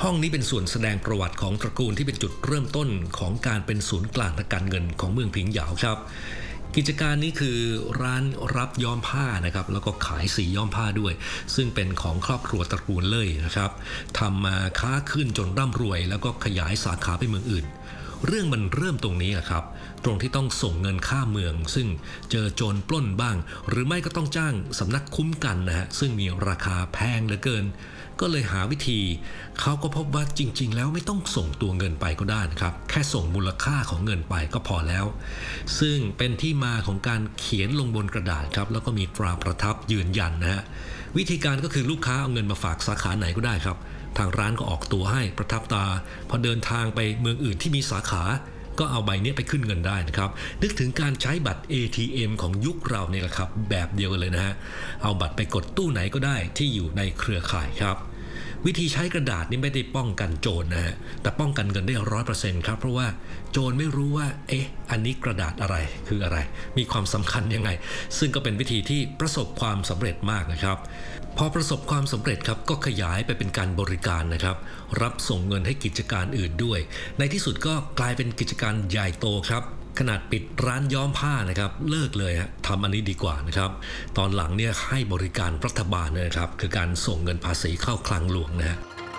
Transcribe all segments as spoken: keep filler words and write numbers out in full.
ห้องนี้เป็นส่วนแสดงประวัติของตระกูลที่เป็นจุดเริ่มต้นของการเป็นศูนย์กลางทางการเงินของเมืองผิงเหยาครับกิจการนี้คือร้านรับย้อมผ้านะครับแล้วก็ขายสีย้อมผ้าด้วยซึ่งเป็นของครอบครัวตระกูลเล่ยนะครับทำมาค้าขึ้นจนร่ำรวยแล้วก็ขยายสาขาไปเมืองอื่นเรื่องมันเริ่มตรงนี้แหละครับตรงที่ต้องส่งเงินข้ามเมืองซึ่งเจอโจรปล้นบ้างหรือไม่ก็ต้องจ้างสำนักคุ้มกันนะฮะซึ่งมีราคาแพงเหลือเกินก็เลยหาวิธีเขาก็พบว่าจริงๆแล้วไม่ต้องส่งตัวเงินไปก็ได้นะครับแค่ส่งมูลค่าของเงินไปก็พอแล้วซึ่งเป็นที่มาของการเขียนลงบนกระดาษครับแล้วก็มีตราประทับยืนยันนะฮะวิธีการก็คือลูกค้าเอาเงินมาฝากสาขาไหนก็ได้ครับทางร้านก็ออกตัวให้ประทับตาพอเดินทางไปเมืองอื่นที่มีสาขาก็เอาใบนี้ไปขึ้นเงินได้นะครับนึกถึงการใช้บัตร เอ ที เอ็ม ของยุคเราเนี่ยแหละครับแบบเดียวกันเลยนะฮะเอาบัตรไปกดตู้ไหนก็ได้ที่อยู่ในเครือข่ายครับวิธีใช้กระดาษนี่ไม่ได้ป้องกันโจรนะฮะแต่ป้องกันเงินได้ร้อยเปอร์เซ็นต์ครับเพราะว่าโจรไม่รู้ว่าเอ๊ะอันนี้กระดาษอะไรคืออะไรมีความสำคัญยังไงซึ่งก็เป็นวิธีที่ประสบความสำเร็จมากนะครับพอประสบความสำเร็จครับก็ขยายไปเป็นการบริการนะครับรับส่งเงินให้กิจการอื่นด้วยในที่สุดก็กลายเป็นกิจการใหญ่โตครับขนาดปิดร้านย้อมผ้านะครับเลิกเลยฮะทำอันนี้ดีกว่านะครับตอนหลังเนี่ยให้บริการรัฐบาลนะครับคือการส่งเงินภาษีเข้าคลังหลวงนะฮะ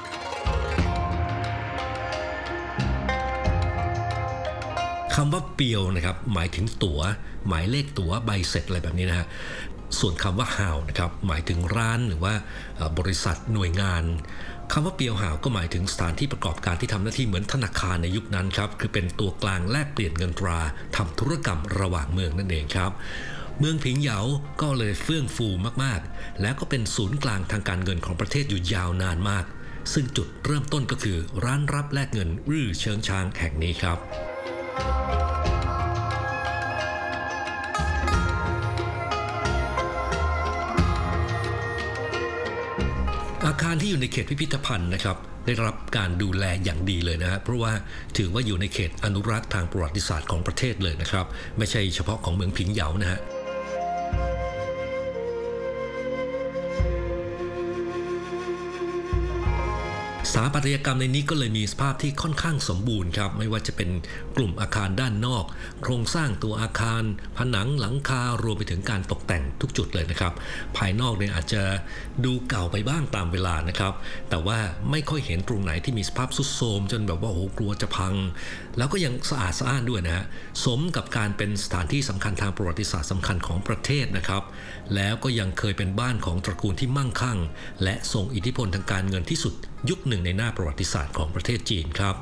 คำว่าเปียวนะครับหมายถึงตั๋วหมายเลขตั๋วใบเสร็จอะไรแบบนี้นะฮะส่วนคำว่าฮาวนะครับหมายถึงร้านหรือว่าบริษัทหน่วยงานคำว่าเปียวฮาวก็หมายถึงสถานที่ประกอบการที่ทำหน้าที่เหมือนธนาคารในยุคนั้นครับคือเป็นตัวกลางแลกเปลี่ยนเงินตราทำธุรกรรมระหว่างเมืองนั่นเองครับเมืองผิงเหยาก็เลยเฟื่องฟูมากๆแล้วก็เป็นศูนย์กลางทางการเงินของประเทศอยู่ยาวนานมากซึ่งจุดเริ่มต้นก็คือร้านรับแลกเงินรื่อเชิงช้างแห่งนี้ครับอาคารที่อยู่ในเขตพิพิธภัณฑ์นะครับได้รับการดูแลอย่างดีเลยนะฮะเพราะว่าถือว่าอยู่ในเขตอนุรักษ์ทางประวัติศาสตร์ของประเทศเลยนะครับไม่ใช่เฉพาะของเมืองผิงเหยานะฮะสถาปัตยกรรมในนี้ก็เลยมีสภาพที่ค่อนข้างสมบูรณ์ครับไม่ว่าจะเป็นกลุ่มอาคารด้านนอกโครงสร้างตัวอาคารผนังหลังคารวมไปถึงการตกแต่งทุกจุดเลยนะครับภายนอกเนี่ยอาจจะดูเก่าไปบ้างตามเวลานะครับแต่ว่าไม่ค่อยเห็นตรงไหนที่มีสภาพทรุดโทรมจนแบบว่าโอ้โหกลัวจะพังแล้วก็ยังสะอาดสะอ้านด้วยนะฮะสมกับการเป็นสถานที่สำคัญทางประวัติศาสตร์สำคัญของประเทศนะครับแล้วก็ยังเคยเป็นบ้านของตระกูลที่มั่งคั่งและทรงอิทธิพลทางการเงินที่สุดยุคหนึ่งในหน้าประวัติศาสตร์ของประเทศจีนครับ